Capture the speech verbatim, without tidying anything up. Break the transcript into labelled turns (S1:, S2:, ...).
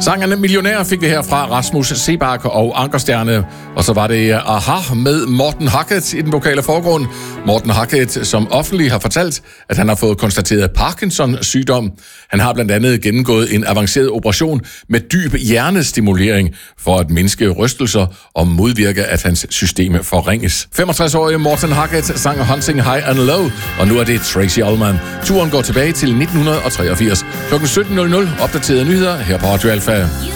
S1: Sangerne Millionær fik vi her fra Rasmus Seebach og Ankerstjerne. Og så var det Aha med Morten Hackett i den lokale forgrund. Morten Hackett, som offentlig har fortalt, at han har fået konstateret Parkinsons sygdom. Han har blandt andet gennemgået en avanceret operation med dyb hjernestimulering for at mindske rystelser og modvirke, at hans system forringes. femogtres-årige Morten Hackett sang Hunting High and Low, og nu er det Tracy Ullman. Turen går tilbage til nitten treogfirs. klokken sytten nul nul opdaterede nyheder her på Radio Alfa.